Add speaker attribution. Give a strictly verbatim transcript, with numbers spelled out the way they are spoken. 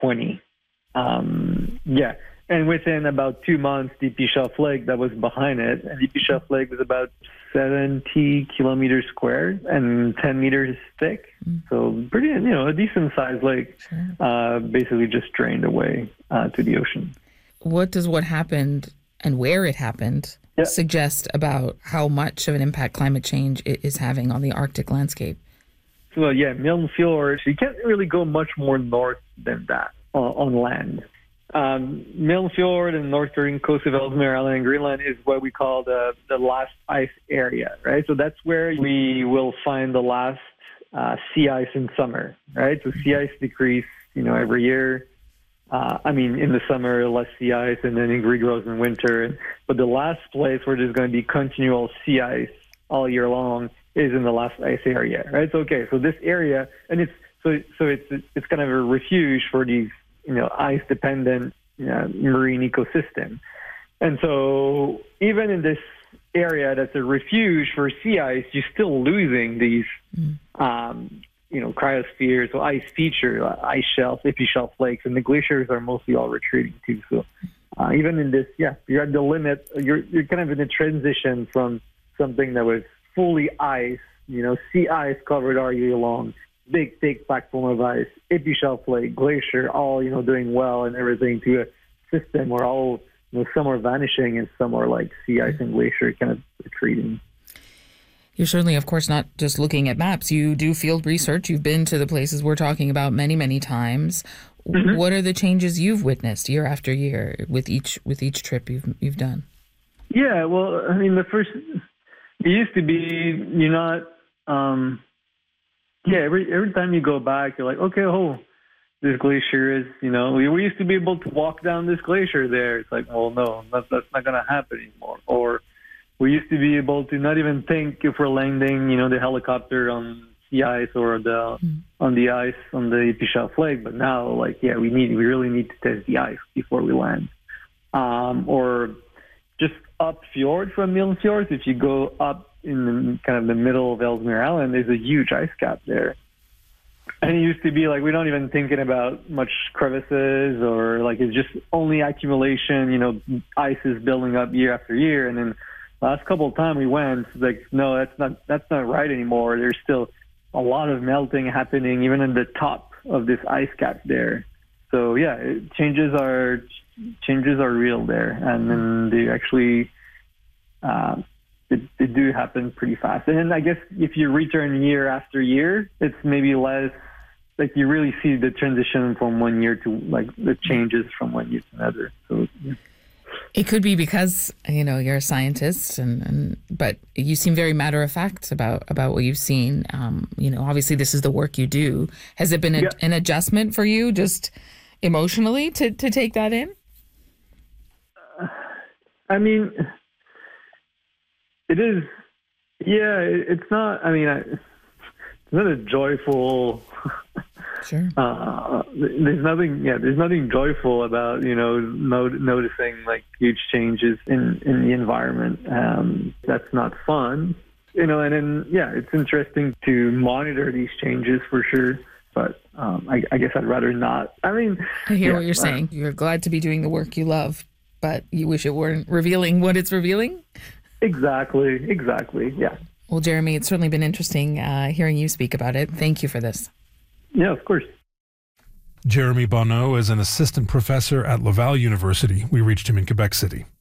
Speaker 1: twenty. Um, yeah. And within about two months, Deep Shelf Lake that was behind it, and Deep Shelf Lake was about seventy kilometers square and ten meters thick. Mm. So pretty, you know, a decent sized lake, sure. uh, basically just drained away uh, to the ocean.
Speaker 2: What does what happened and where it happened yeah. suggest about how much of an impact climate change is having on the Arctic landscape?
Speaker 1: So yeah, Milne Fjord, you can't really go much more north than that uh, on land. Um, Milne Fjord and northern coast of Ellesmere Island and Greenland is what we call the, the last ice area, right? So that's where we will find the last uh, sea ice in summer, right? So sea ice decrease, you know, every year. Uh, I mean, in the summer, less sea ice, and then it regrows in winter. But the last place where there's going to be continual sea ice all year long is in the last ice area, right? So, okay, so this area, and it's so so it's it's kind of a refuge for these, you know, ice-dependent you know, marine ecosystem. And so even in this area that's a refuge for sea ice, you're still losing these, mm. um, you know, cryospheres, so ice feature, uh, ice shelves, epishelf lakes, and the glaciers are mostly all retreating too. So uh, even in this, yeah, you're at the limit. You're you're kind of in a transition from something that was fully ice, you know, sea ice covered all year long, big, thick platform of ice, epishelf lake, glacier, all, you know, doing well and everything, to a system where all, you know, some are vanishing and some are like sea ice and glacier kind of retreating.
Speaker 2: You're certainly, of course, not just looking at maps. You do field research. You've been to the places we're talking about many, many times. Mm-hmm. What are the changes you've witnessed year after year with each with each trip you've you've done?
Speaker 1: Yeah, well, I mean, the first, it used to be you're not. Um, Yeah, every every time you go back, you're like, okay, oh, this glacier is, you know, we, we used to be able to walk down this glacier there. It's like, well, no, that's, that's not going to happen anymore. Or we used to be able to not even think if we're landing, you know, the helicopter on sea ice or the mm. on the ice on the Epishelf Lake. But now, like, yeah, we need we really need to test the ice before we land. Um, or just up fjord from Milne Fjord, if you go up in the, kind of the middle of Ellesmere Island, there's a huge ice cap there. And it used to be like, we're not even thinking about much crevices or like, it's just only accumulation, you know, ice is building up year after year. And then last couple of times we went, like, no, that's not, that's not right anymore. There's still a lot of melting happening, even in the top of this ice cap there. So yeah, it, changes are, changes are real there. And then they actually, uh, They, they do happen pretty fast. And then I guess if you return year after year, it's maybe less, like you really see the transition from one year to like the changes from one year to another. So yeah.
Speaker 2: It could be because, you know, you're a scientist, and, and but you seem very matter of fact about, about what you've seen. Um, you know, obviously this is the work you do. Has it been a, yeah. an adjustment for you just emotionally to, to take that in?
Speaker 1: Uh, I mean... It is, yeah, it's not, I mean, it's not a joyful,
Speaker 2: sure.
Speaker 1: uh, there's nothing, yeah, there's nothing joyful about, you know, not, noticing like huge changes in, in the environment. Um, that's not fun, you know, and then, yeah, it's interesting to monitor these changes for sure. But um, I, I guess I'd rather not. I mean,
Speaker 2: I hear
Speaker 1: yeah,
Speaker 2: what you're uh, saying. You're glad to be doing the work you love, but you wish it weren't revealing what it's revealing?
Speaker 1: Exactly, exactly, yeah.
Speaker 2: Well, Jeremy, it's certainly been interesting uh, hearing you speak about it. Thank you for this.
Speaker 1: Yeah, of course.
Speaker 3: Jeremy Bonneau is an assistant professor at Laval University. We reached him in Quebec City.